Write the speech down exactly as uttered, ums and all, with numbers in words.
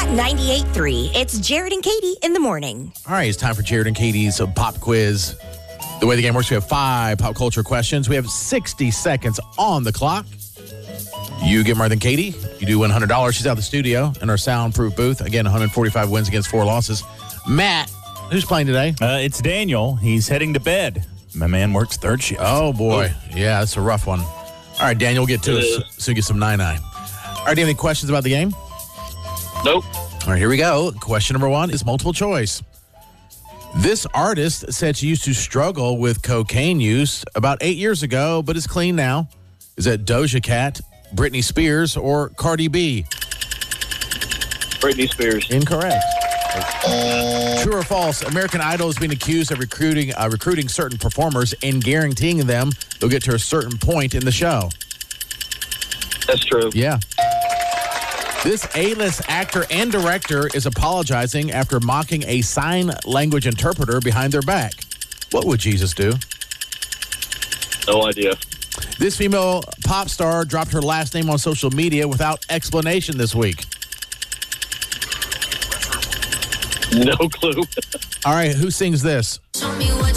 ninety-eight point three. It's Jared and Katie in the morning. All right, it's time for Jared and Katie's pop quiz. The way the game works, we have five pop culture questions. We have sixty seconds on the clock. You get more than Katie. You do one hundred dollars. She's out of the studio in our soundproof booth. Again, one hundred forty-five wins against four losses. Matt, who's playing today? Uh, it's Daniel. He's heading to bed. My man works third shift. Oh, boy. Yeah, that's a rough one. All right, Daniel, we'll get to it, it so you get some nine nine. All right, do you have any questions about the game? Nope. All right, here we go. Question number one is multiple choice. This artist said she used to struggle with cocaine use about eight years ago, but is clean now. Is that Doja Cat, Britney Spears, or Cardi B? Britney Spears. Incorrect. True or false? American Idol is being accused of recruiting uh, recruiting certain performers and guaranteeing them they'll get to a certain point in the show. That's true. Yeah. This A-list actor and director is apologizing after mocking a sign language interpreter behind their back. What would Jesus do? No idea. This female pop star dropped her last name on social media without explanation this week. No clue. All right, who sings this? Show me what